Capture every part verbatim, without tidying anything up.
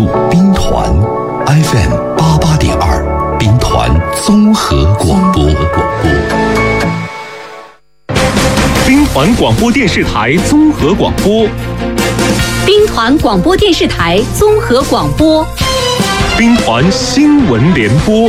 听兵团 F M 八八点二，兵团综合广播。 兵团广播电视台综合广播。 兵团广播电视台综合广播。 兵团新闻联播。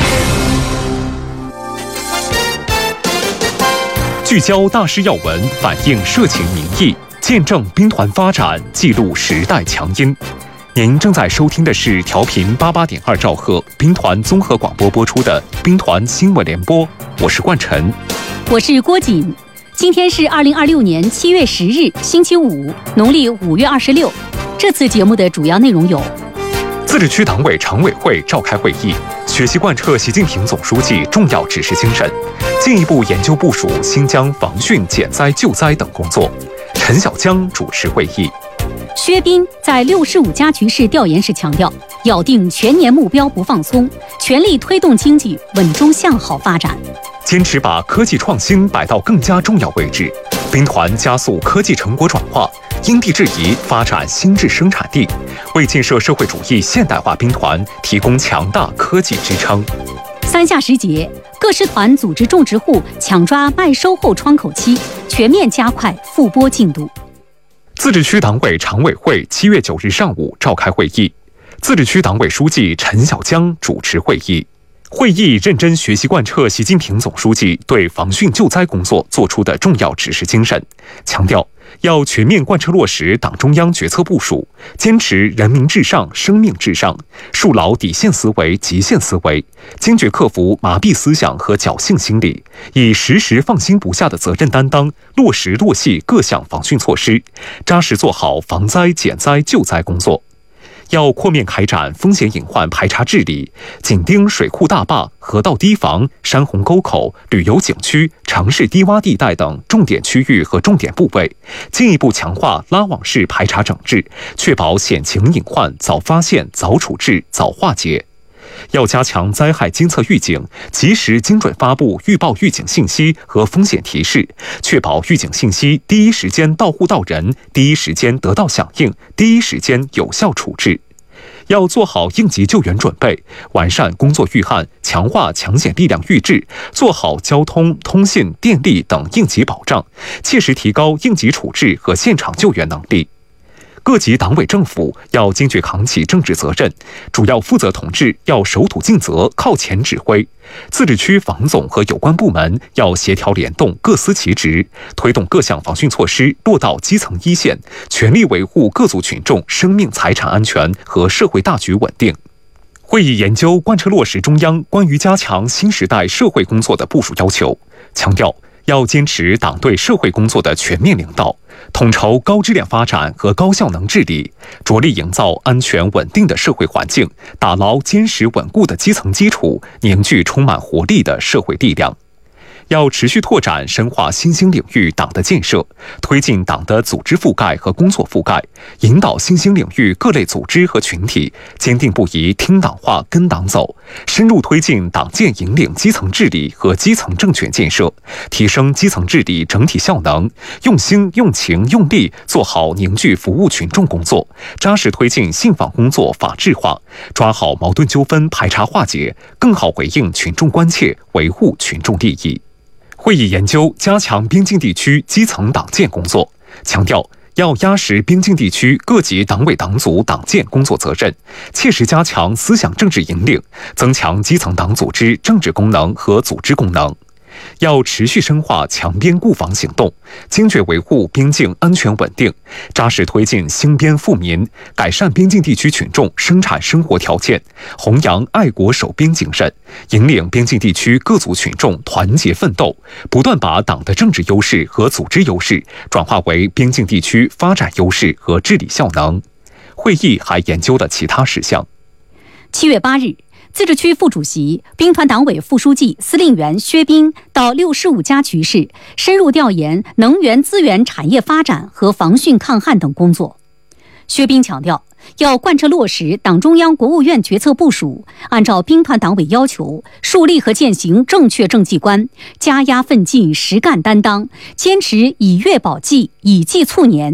聚焦大事要闻，反映社情民意，见证兵团发展，记录时代强音。您正在收听的是调频八八点二兆赫兵团综合广播播出的兵团新闻联播，我是冠晨， 我是郭瑾。今天是二零二六年七月十日，星期五，农历五月二十六。这次节目的主要内容有： 自治区党委常委会召开会议，学习贯彻习近平总书记重要指示精神，进一步研究部署新疆防汛减灾救灾等工作。陈小江主持会议。 薛斌在六十五家局势调研时强调，咬定全年目标不放松，全力推动经济稳中向好发展。 坚持把科技创新摆到更加重要位置，兵团加速科技成果转化，因地制宜发展新质生产力，为建设社会主义现代化兵团提供强大科技支撑。 三下时节，各师团组织种植户抢抓麦收后窗口期，全面加快复播进度。 自治区党委常委会七月九日上午召开会议，自治区党委书记陈小江主持会议。会议认真学习贯彻习近平总书记对防汛救灾工作作出的重要指示精神，强调要全面贯彻落实党中央决策部署，坚持人民至上、生命至上，树牢底线思维、极限思维，坚决克服麻痹思想和侥幸心理，以时时放心不下的责任担当，落实落细各项防汛措施，扎实做好防灾减灾救灾工作。要扩面开展风险隐患排查治理，紧盯水库大坝、河道堤防、山洪沟口、旅游景区、城市低洼地带等重点区域和重点部位，进一步强化拉网式排查整治，确保险情隐患早发现、早处置、早化解。要加强灾害监测预警，及时精准发布预报预警信息和风险提示，确保预警信息第一时间到户到人，第一时间得到响应，第一时间有效处置。要做好应急救援准备，完善工作预案，强化抢险力量预置，做好交通、通信、电力等应急保障，切实提高应急处置和现场救援能力。各级党委政府要坚决扛起政治责任，主要负责同志要守土尽责、靠前指挥。自治区防总和有关部门要协调联动、各司其职，推动各项防汛措施落到基层一线，全力维护各族群众生命财产安全和社会大局稳定。会议研究贯彻落实中央关于加强新时代社会工作的部署要求，强调要坚持党对社会工作的全面领导，统筹高质量发展和高效能治理，着力营造安全稳定的社会环境，打牢坚实稳固的基层基础，凝聚充满活力的社会力量。要持续拓展深化新兴领域党的建设，推进党的组织覆盖和工作覆盖，引导新兴领域各类组织和群体坚定不移听党话跟党走，深入推进党建引领基层治理和基层政权建设，提升基层治理整体效能，用心用情用力做好凝聚服务群众工作，扎实推进信访工作法治化，抓好矛盾纠纷排查化解，更好回应群众关切，维护群众利益。会议研究加强边境地区基层党建工作，强调要压实边境地区各级党委党组党建工作责任，切实加强思想政治引领，增强基层党组织政治功能和组织功能。要持续深化强边固防行动，坚决维护边境安全稳定，扎实推进兴边富民，改善边境地区群众生产生活条件，弘扬爱国守边精神，引领边境地区各族群众团结奋斗，不断把党的政治优势和组织优势转化为边境地区发展优势和治理效能。会议还研究了其他事项。 七月八日，自治区副主席、兵团党委副书记、司令员薛斌到六十五家局市深入调研能源资源产业发展和防汛抗旱等工作。薛斌强调，要贯彻落实党中央、国务院决策部署，按照兵团党委要求，树立和践行正确政绩观，加压奋进、实干担当，坚持以月保绩、以季促年，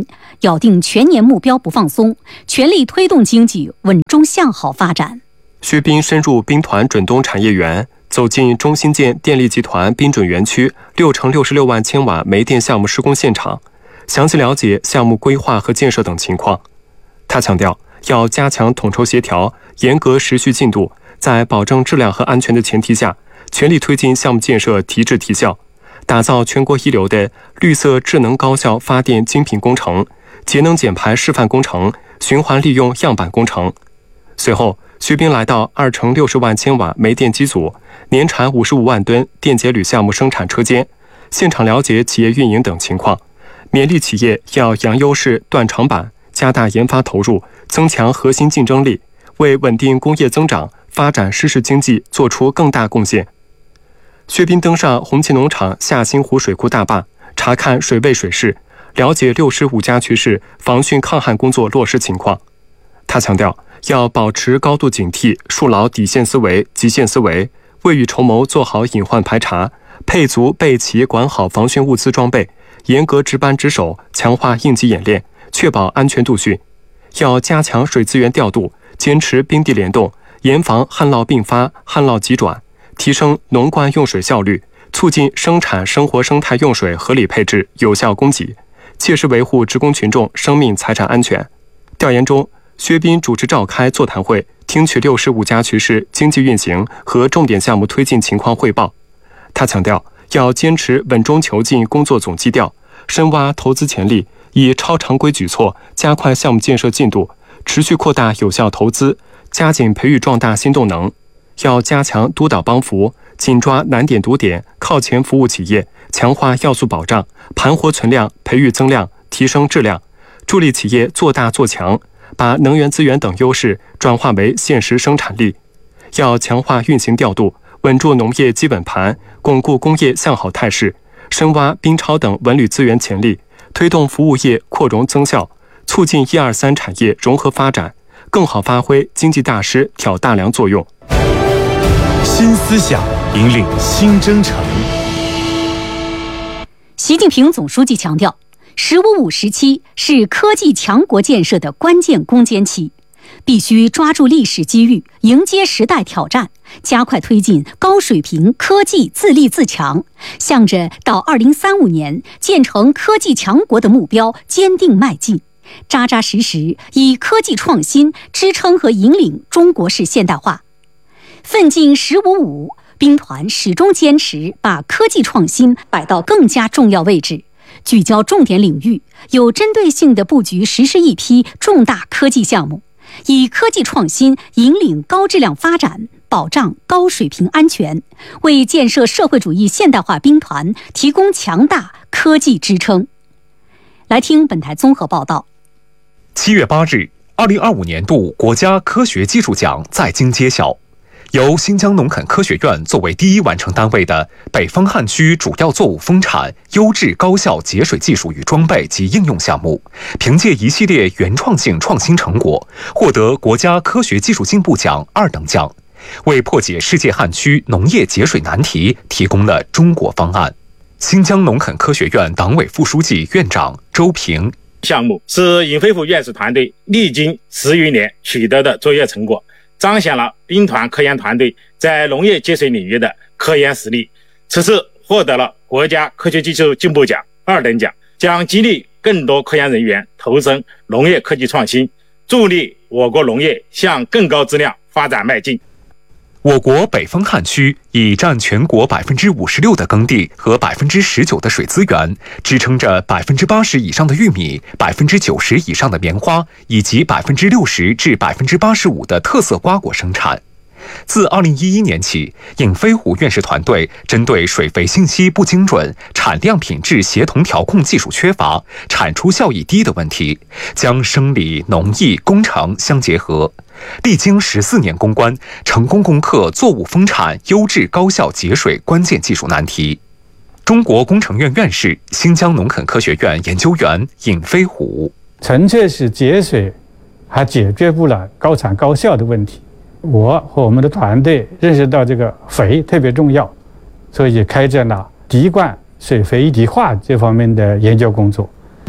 咬定全年目标不放松，全力推动经济稳中向好发展。 薛斌深入兵团准东产业园，走进中新建电力集团滨准园区六乘六十六万千瓦煤电项目施工现场，详细了解项目规划和建设等情况。他强调，要加强统筹协调，严格时序进度，在保证质量和安全的前提下，全力推进项目建设提质提效，打造全国一流的绿色智能高效发电精品工程、节能减排示范工程、循环利用样板工程。随后，薛斌来到二乘六十万千瓦煤电机组，年产五十五万吨电解铝项目生产车间，现场了解企业运营等情况，勉励企业要扬优势、断长板，加大研发投入，增强核心竞争力，为稳定工业增长、发展湿式经济做出更大贡献。薛斌登上红旗农场下新湖水库大坝，查看水位水势，了解六十五家渠室防汛抗旱工作落实情况。他强调，要保持高度警惕，树牢底线思维、极限思维，未雨绸缪做好隐患排查，配足备齐管好防汛物资装备，严格值班值守，强化应急演练，确保安全度汛。要加强水资源调度，坚持冰地联动，严防旱涝并发、旱涝急转，提升农灌用水效率，促进生产生活生态用水合理配置、有效供给，切实维护职工群众生命财产安全。调研中，薛斌主持召开座谈会，听取六十五家渠室经济运行和重点项目推进情况汇报。他强调，要坚持稳中求进工作总基调，深挖投资潜力，以超常规举措加快项目建设进度，持续扩大有效投资，加紧培育壮大新动能。要加强督导帮扶，紧抓难点堵点，靠前服务企业，强化要素保障，盘活存量，培育增量，提升质量，助力企业做大做强，把能源资源等优势转化为现实生产力。要强化运行调度，稳住农业基本盘，巩固工业向好态势，深挖冰超等文旅资源潜力，推动服务业扩容增效，促进一二三产业融合发展，更好发挥经济大师挑大梁作用。 新思想引领新征程。 习近平总书记强调，十五五时期是科技强国建设的关键攻坚期，必须抓住历史机遇，迎接时代挑战，加快推进高水平科技自立自强，向着到二零三五年建成科技强国的目标坚定迈进，扎扎实实以科技创新支撑和引领中国式现代化。奋进十五五，兵团始终坚持把科技创新摆到更加重要位置，聚焦重点领域，有针对性地布局实施一批重大科技项目，以科技创新引领高质量发展，保障高水平安全，为建设社会主义现代化兵团提供强大科技支撑。来听本台综合报道。 七月八日，二零二五年度国家科学技术奖在京揭晓。由新疆农垦科学院作为第一完成单位的北方旱区主要作物丰产优质高效节水技术与装备及应用项目，凭借一系列原创性创新成果，获得国家科学技术进步奖二等奖，为破解世界旱区农业节水难题提供了中国方案。新疆农垦科学院党委副书记、院长周平： 项目是尹飞虎院士团队历经十余年取得的卓越成果，彰显了兵团科研团队在农业节水领域的科研实力。此次获得了国家科学技术进步奖二等奖，将激励更多科研人员投身农业科技创新，助力我国农业向更高质量发展迈进。 我国北方旱区已占全国百分之五十六的耕地和百分之十九的水资源，支撑着百分之八十以上的玉米、百分之九十以上的棉花，以及百分之六十至百分之八十五的特色瓜果生产。自二零一一年起，尹飞虎院士团队针对水肥信息不精准、产量品质协同调控技术缺乏、产出效益低的问题，将生理、农艺、工程相结合，历经十四年攻关，成功攻克作物丰产优质高效节水关键技术难题。中国工程院院士、新疆农垦科学院研究员尹飞虎： 纯粹是节水，还解决不了高产高效的问题。我和我们的团队认识到这个肥特别重要，所以开展了滴灌水肥一体化这方面的研究工作。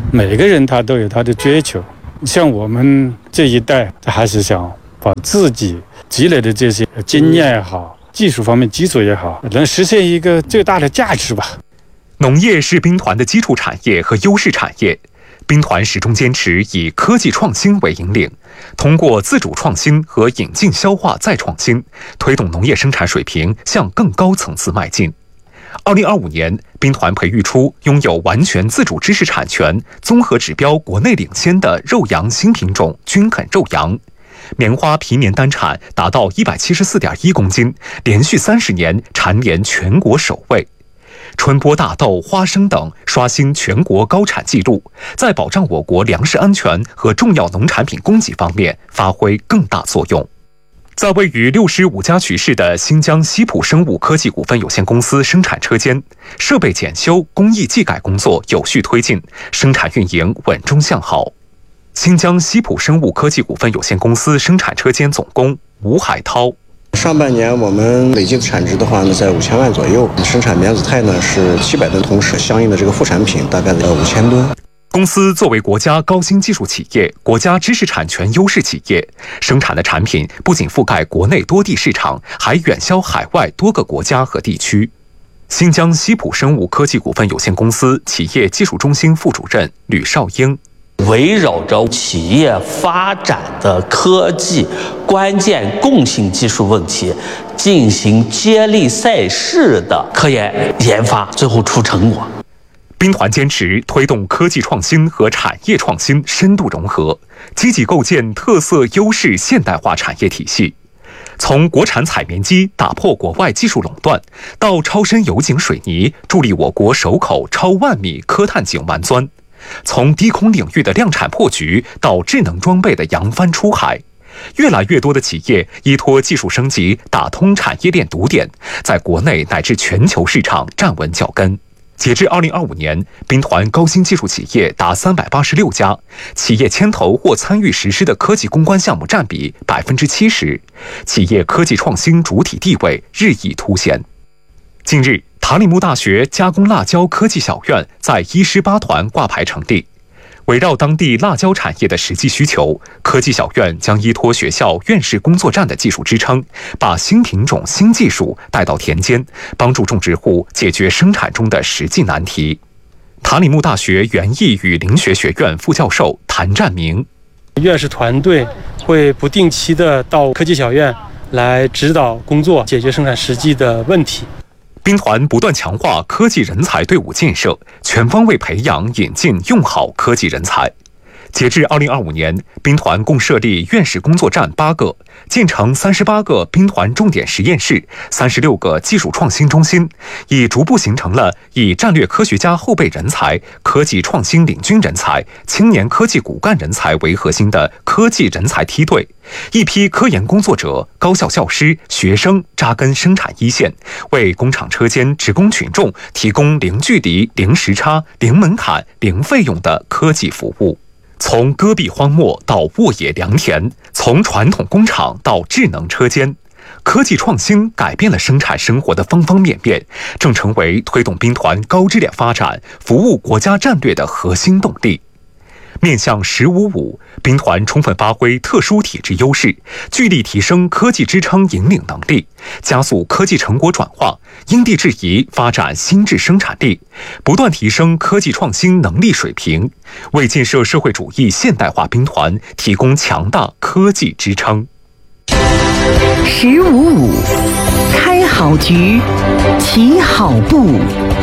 每个人他都有他的追求，像我们这一代，还是想把自己积累的这些经验也好，技术方面基础也好，能实现一个最大的价值吧。 农业是兵团的基础产业和优势产业，兵团始终坚持以科技创新为引领，通过自主创新和引进消化再创新，推动农业生产水平向更高层次迈进。二零二五年，兵团培育出拥有完全自主知识产权、综合指标国内领先的肉羊新品种均衡肉羊，棉花皮年单产达到一百七十四点一公斤，连续三十年蝉联全国首位。春播大豆、花生等刷新全国高产纪录，在保障我国粮食安全和重要农产品供给方面发挥更大作用。在位于六十五家渠市的新疆西普生物科技股份有限公司生产车间，设备检修、工艺技改工作有序推进，生产运营稳中向好。新疆西普生物科技股份有限公司生产车间总工吴海涛。 上半年我们累计的产值的话呢，在五千万左右，生产棉子肽呢是七百吨，同时相应的这个副产品大概在五千吨。 公司作为国家高新技术企业、国家知识产权优势企业，生产的产品不仅覆盖国内多地市场，还远销海外多个国家和地区。新疆西普生物科技股份有限公司企业技术中心副主任吕少英。 围绕着企业发展的科技关键共性技术问题，进行接力赛事的科研研发，最后出成果。 兵团坚持推动科技创新和产业创新深度融合，积极构建特色优势现代化产业体系。从国产采棉机打破国外技术垄断，到超深油井水泥助力我国首口超万米科碳井完钻。从低空领域的量产破局到智能装备的扬帆出海，越来越多的企业依托技术升级打通产业链堵点，在国内乃至全球市场站稳脚跟。截至二零二五年，兵团高新技术企业达三百八十六家，企业牵头或参与实施的科技攻关项目占比百分之七十，企业科技创新主体地位日益凸显。近日，塔里木大学加工辣椒科技小院在一师八团挂牌成立。围绕当地辣椒产业的实际需求，科技小院将依托学校院士工作站的技术支撑，把新品种、新技术带到田间，帮助种植户解决生产中的实际难题。塔里木大学园艺与林学学院副教授谭占明， 院士团队会不定期的到科技小院来指导工作，解决生产实际的问题。 兵团不断强化科技人才队伍建设，全方位培养、引进、用好科技人才。截至二零二五年，兵团共设立院士工作站八个，建成三十八个兵团重点实验室，三十六个技术创新中心，已逐步形成了以战略科学家后备人才、科技创新领军人才、青年科技骨干人才为核心的科技人才梯队。一批科研工作者、高校教师、学生扎根生产一线，为工厂车间职工群众提供零距离、零时差、零门槛、零费用的科技服务。从戈壁荒漠到沃野良田，从传统工厂到智能车间，科技创新改变了生产生活的方方面面，正成为推动兵团高质量发展、服务国家战略的核心动力。面向“十五五”，兵团充分发挥特殊体制优势，聚力提升科技支撑引领能力，加速科技成果转化，因地制宜发展新质生产力，不断提升科技创新能力水平，为建设社会主义现代化兵团提供强大科技支撑。 十五五，开好局，起好步。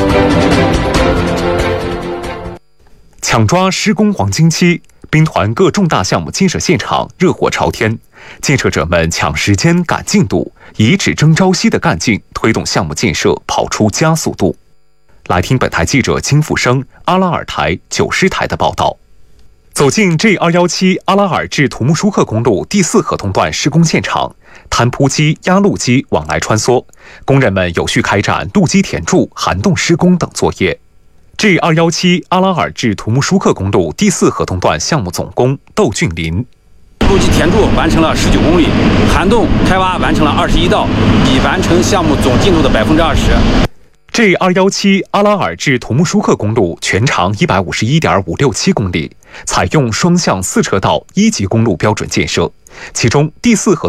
抢抓施工黄金期，兵团各重大项目建设现场热火朝天，建设者们抢时间赶进度，以只争朝夕的干劲推动项目建设跑出加速度。来听本台记者金富生、阿拉尔台、九师台的报道。走进 G 二一七 阿拉尔至土木舒克公路第四合同段施工现场，摊铺机、压路机往来穿梭，工人们有序开展路基填筑、涵洞施工等作业。G 二一七 阿拉尔至土木舒克公路第四合同段项目总工窦俊林， 路基填筑完成了十九公里，涵洞开挖完成了二十一道，已完成项目总进度的百分之二十。 G 二一七 阿拉尔至图木舒克公路全长 一百五十一点五六七公里，采用双向四车道一级公路标准建设，其中第四和